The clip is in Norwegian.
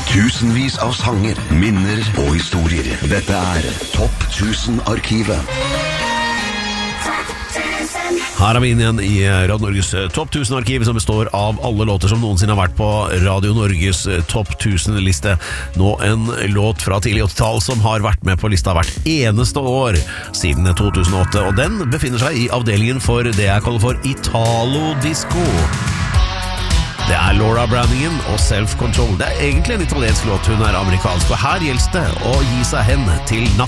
Tusenvis av sanger, minner og historier. Dette Topp 1000-arkivet. Her vi inn igjen i Radio Norges Topp 1000-arkiv, som består av alle låter som noensinne har vært på Radio Norges Topp 1000-liste. Nå en låt fra tidlig 80-tall som har vært med på lista hvert eneste år siden 2008, og den befinner seg i avdelingen for det jeg kaller for Italo-disco. Det Laura Branningen og Self Control. Det egentlig en italiensk låt, hun amerikansk, og her gjelder det å gi seg hen til natt.